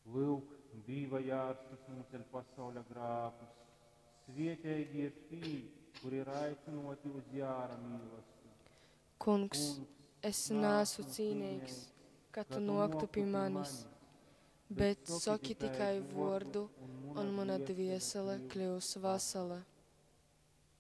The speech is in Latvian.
Lūk, dīva jārstas mums ir pasauļa grāpus. Svietēji ir tī, kuri ir aicinoti uz jāra mīlestību. Kungs, es neesmu cīnīgs, ka tu noktu pie manis, bet saki tikai vārdu, un mana dviesele kļūs vesela.